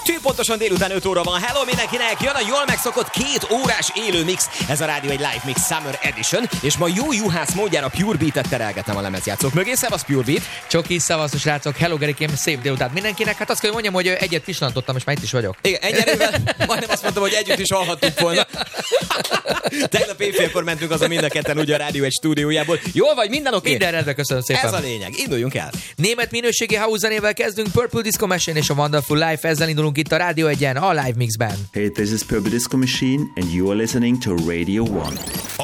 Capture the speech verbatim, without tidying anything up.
Pontosan délután öt óra van. Hello mindenkinek! Jön a jól megszokott két órás élő mix. Ez a Rádió egy Live Mix Summer Edition. És ma jó juhász módjára Pure Beat-et terelgetem a lemezjátszók mögé. Szevasz Pure Beat! Csoki, szevasztok srácok! Hello Gerikém, szép délután mindenkinek. Hát azt kell, hogy mondjam, hogy egyet pislantottam, és már itt is vagyok. Igen, egy erővel majdnem azt mondtam, hogy együtt is hallhattuk volna. Tegnap éjfélkor mentünk azon mind a ketten ugye a Rádió egy stúdiójából. Jól vagy? Minden oké? Okay? Minden rendben, köszönöm szépen. Ez a lényeg. Induljunk el. Német minőségi house zenével kezdünk. Purple Disco Machine és a Wonderful Life. Ezzel indulunk itt a Rádió egyen, a Live Mixben. Hey, this is Purple Disco Machine and you are listening to Radio one.